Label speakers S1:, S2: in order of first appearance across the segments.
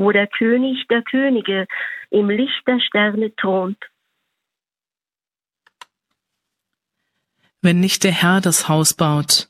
S1: wo der König der Könige im Licht der Sterne thront.
S2: Wenn nicht der Herr das Haus baut,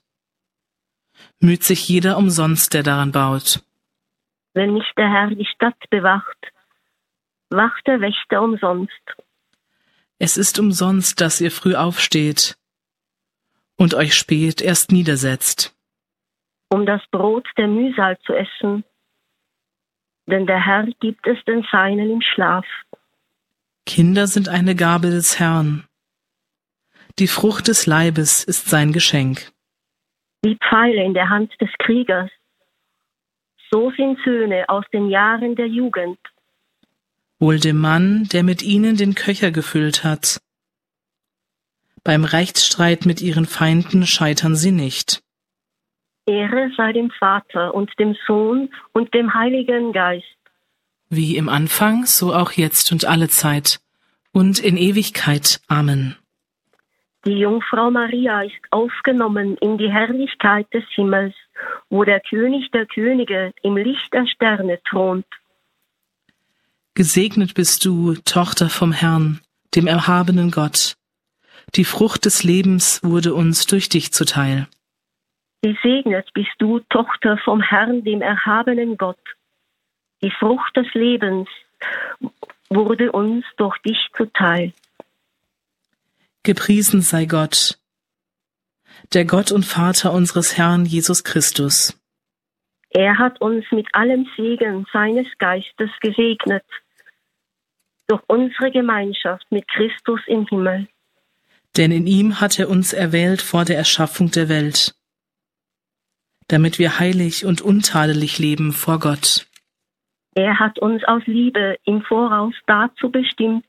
S2: müht sich jeder umsonst, der daran baut.
S1: Wenn nicht der Herr die Stadt bewacht, wacht der Wächter umsonst.
S2: Es ist umsonst, dass ihr früh aufsteht und euch spät erst niedersetzt,
S1: um das Brot der Mühsal zu essen, denn der Herr gibt es den Seinen im Schlaf.
S2: Kinder sind eine Gabe des Herrn. Die Frucht des Leibes ist sein Geschenk.
S1: Wie Pfeile in der Hand des Kriegers, so sind Söhne aus den Jahren der Jugend.
S2: Wohl dem Mann, der mit ihnen den Köcher gefüllt hat. Beim Rechtsstreit mit ihren Feinden scheitern sie nicht.
S1: Ehre sei dem Vater und dem Sohn und dem Heiligen Geist.
S2: Wie im Anfang, so auch jetzt und allezeit und in Ewigkeit. Amen.
S1: Die Jungfrau Maria ist aufgenommen in die Herrlichkeit des Himmels, wo der König der Könige im Licht der Sterne thront.
S2: Gesegnet bist du, Tochter vom Herrn, dem erhabenen Gott. Die Frucht des Lebens wurde uns durch dich zuteil.
S1: Gesegnet bist du, Tochter vom Herrn, dem erhabenen Gott. Die Frucht des Lebens wurde uns durch dich zuteil.
S2: Gepriesen sei Gott, der Gott und Vater unseres Herrn Jesus Christus.
S1: Er hat uns mit allem Segen seines Geistes gesegnet, durch unsere Gemeinschaft mit Christus im Himmel.
S2: Denn in ihm hat er uns erwählt vor der Erschaffung der Welt, damit wir heilig und untadelig leben vor Gott.
S1: Er hat uns aus Liebe im Voraus dazu bestimmt,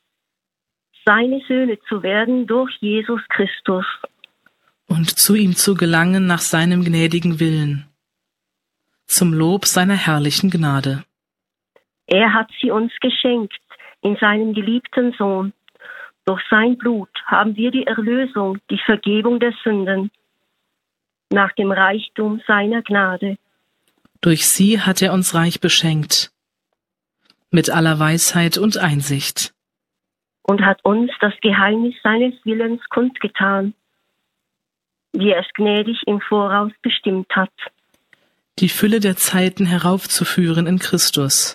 S1: seine Söhne zu werden durch Jesus Christus.
S2: Und zu ihm zu gelangen nach seinem gnädigen Willen, zum Lob seiner herrlichen Gnade.
S1: Er hat sie uns geschenkt in seinem geliebten Sohn. Durch sein Blut haben wir die Erlösung, die Vergebung der Sünden, nach dem Reichtum seiner Gnade.
S2: Durch sie hat er uns reich beschenkt, mit aller Weisheit und Einsicht.
S1: Und hat uns das Geheimnis seines Willens kundgetan, wie er es gnädig im Voraus bestimmt hat.
S2: Die Fülle der Zeiten heraufzuführen in Christus.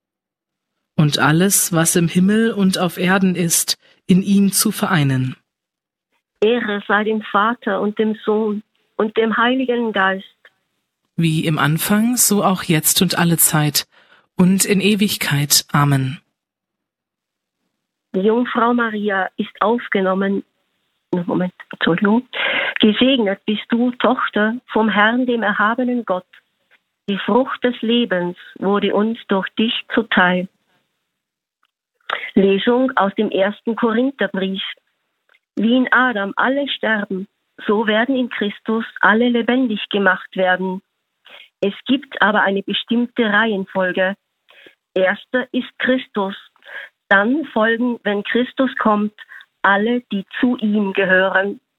S2: Und alles, was im Himmel und auf Erden ist, in ihm zu vereinen.
S1: Ehre sei dem Vater und dem Sohn und dem Heiligen Geist.
S2: Wie im Anfang, so auch jetzt und allezeit und in Ewigkeit. Amen.
S1: Die Jungfrau Maria ist aufgenommen. Gesegnet bist du, Tochter vom Herrn, dem erhabenen Gott. Die Frucht des Lebens wurde uns durch dich zuteil. Lesung aus dem 1. Korintherbrief. Wie in Adam alle sterben, so werden in Christus alle lebendig gemacht werden. Es gibt aber eine bestimmte Reihenfolge. Erster ist Christus. Dann folgen, wenn Christus kommt, alle, die zu ihm gehören.